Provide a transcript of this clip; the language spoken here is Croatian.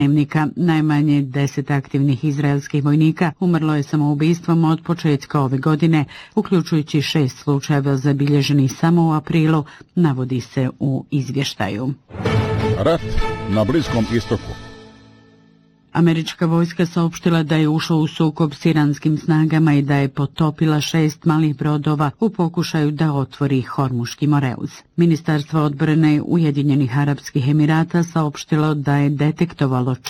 dnevnika. Najmanje 10 aktivnih izraelskih vojnika umrlo je samoubistvom od početka ove godine, uključujući 6 slučajeva zabilježenih samo u aprilu, navodi se u izvještaju. Rat na Bliskom istoku. Američka vojska saopštila da je ušla u sukob s iranskim snagama i da je potopila 6 malih brodova u pokušaju da otvori Hormuški moreuz. Ministarstvo odbrane Ujedinjenih Arapskih Emirata saopštilo da je detektovalo